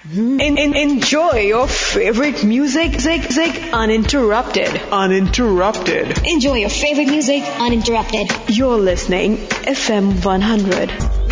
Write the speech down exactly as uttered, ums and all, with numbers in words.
In, in, enjoy your favorite music, zik, zik, uninterrupted. Uninterrupted. Enjoy your favorite music uninterrupted. You're listening F M one hundred.